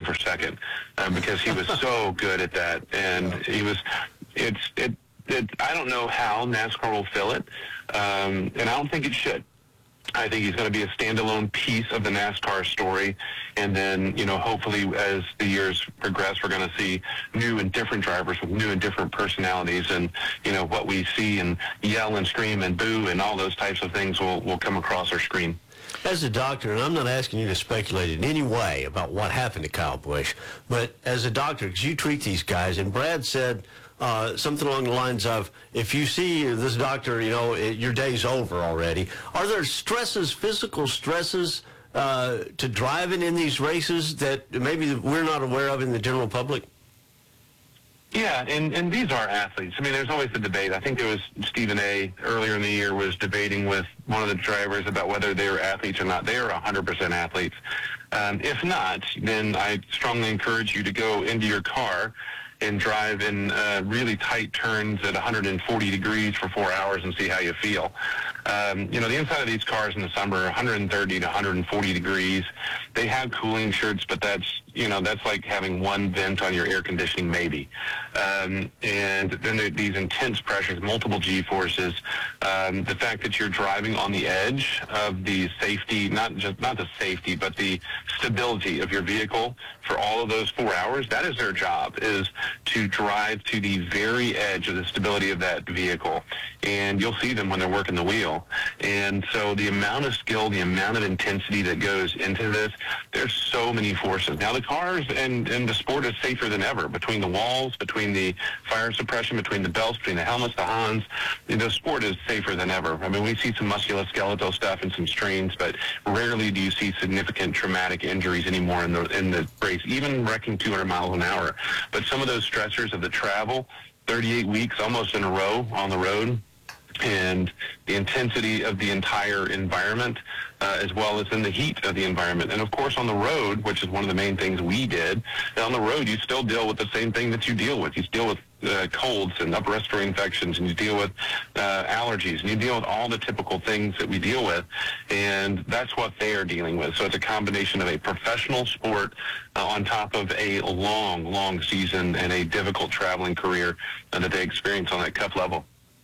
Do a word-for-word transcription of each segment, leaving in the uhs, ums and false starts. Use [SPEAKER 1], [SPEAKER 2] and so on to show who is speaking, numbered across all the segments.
[SPEAKER 1] for second uh, because he was so good at that. And he was, it's, it, it, I don't know how NASCAR will fill it, um, and I don't think it should. I think he's going to be a standalone piece of the NASCAR story. And then, you know, hopefully as the years progress, we're going to see new and different drivers with new and different personalities. And, you know, what we see and yell and scream and boo and all those types of things will, will come across our screen.
[SPEAKER 2] As a doctor, and I'm not asking you to speculate in any way about what happened to Kyle Busch, but as a doctor, because you treat these guys, and Brad said uh, something along the lines of, if you see this doctor, you know, it, your day's over already. Are there stresses, physical stresses uh, to driving in these races that maybe we're not aware of in the general public?
[SPEAKER 1] Yeah, and, and these are athletes. I mean, there's always the debate. I think there was Stephen A. earlier in the year was debating with one of the drivers about whether they were athletes or not. They are one hundred percent athletes. Um, if not, then I strongly encourage you to go into your car and drive in uh, really tight turns at one hundred forty degrees for four hours and see how you feel. Um, you know, the inside of these cars in the summer are one hundred thirty to one hundred forty degrees. They have cooling shirts, but that's, you know, that's like having one vent on your air conditioning maybe. Um, and then there, these intense pressures, multiple G-forces, um, the fact that you're driving on the edge of the safety, not just not the safety, but the stability of your vehicle for all of those four hours, that is their job, is to drive to the very edge of the stability of that vehicle. And you'll see them when they're working the wheel. And so the amount of skill, the amount of intensity that goes into this, there's so many forces. Now the cars and, and the sport is safer than ever. Between the walls, between the fire suppression, between the belts, between the helmets, the Hans, the sport is safer than ever. I mean, we see some musculoskeletal stuff and some strains, but rarely do you see significant traumatic injuries anymore in the in the race, even wrecking two hundred miles an hour. But some of those stressors of the travel, thirty-eight weeks almost in a row on the road, and the intensity of the entire environment, uh, as well as in the heat of the environment. And of course on the road, which is one of the main things we did, on the road you still deal with the same thing that you deal with. You deal with uh, colds and upper respiratory infections, and you deal with uh, allergies, and you deal with all the typical things that we deal with, and that's what they are dealing with. So it's a combination of a professional sport uh, on top of a long, long season and a difficult traveling career uh, that they experience on that cup level.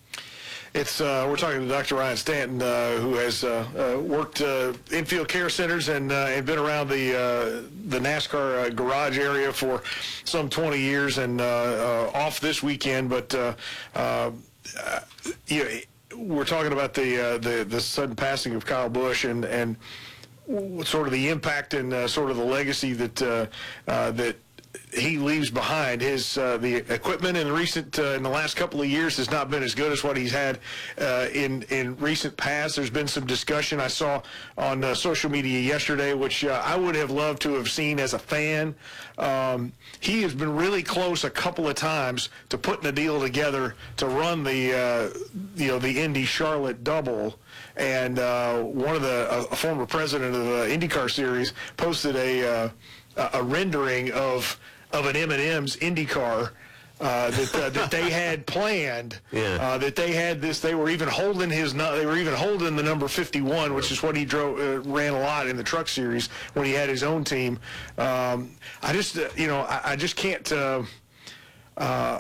[SPEAKER 3] It's uh, we're talking to Doctor Ryan Stanton, uh, who has uh, uh, worked uh, infield care centers and uh, and been around the uh, the NASCAR uh, garage area for some twenty years, and uh, uh, off this weekend. But uh, uh, you know, we're talking about the uh, the the sudden passing of Kyle Busch and and sort of the impact and uh, sort of the legacy that uh, uh, that. he leaves behind. His uh, the equipment in recent uh, in the last couple of years has not been as good as what he's had uh, in in recent past. There's been some discussion I saw on uh, social media yesterday, which uh, I would have loved to have seen as a fan. Um, he has been really close a couple of times to putting a deal together to run the uh, you know the Indy Charlotte double. And uh, one of the a, a former president of the IndyCar series posted a uh, a rendering of of an M and M's IndyCar uh, that uh, that they had planned.
[SPEAKER 2] Yeah.
[SPEAKER 3] Uh, that they had this. They were even holding his. They were even holding the number fifty-one, which is what he drove uh, ran a lot in the Truck Series when he had his own team. Um, I just uh, you know I, I just can't. Uh, uh,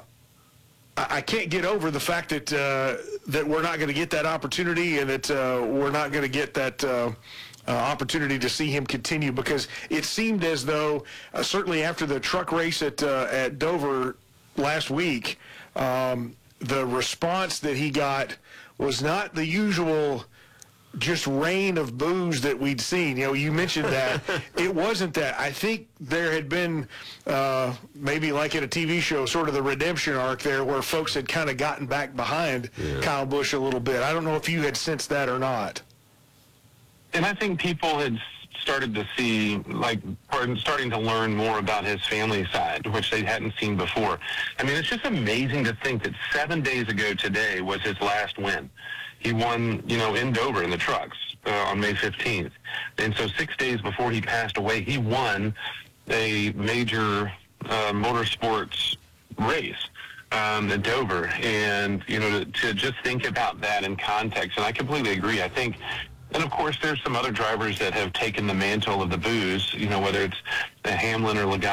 [SPEAKER 3] I can't get over the fact that uh, that we're not going to get that opportunity, and that uh, we're not going to get that uh, uh, opportunity to see him continue, because it seemed as though uh, certainly after the truck race at uh, at Dover last week, um, the response that he got was not the usual just rain of boos that we'd seen. You know, you mentioned that. It wasn't that. I think there had been uh, maybe like in a T V show, sort of the redemption arc there, where folks had kind of gotten back behind yeah. Kyle Busch a little bit. I don't know if you had sensed that or not.
[SPEAKER 1] And I think people had started to see, like, or starting to learn more about his family side, which they hadn't seen before. I mean, it's just amazing to think that seven days ago today was his last win. He won, you know, in Dover in the trucks uh, on May fifteenth. And so six days before he passed away, he won a major uh, motorsports race um, at Dover. And, you know, to, to just think about that in context, and I completely agree. I think, and of course, there's some other drivers that have taken the mantle of the boos, you know, whether it's Hamlin or Logano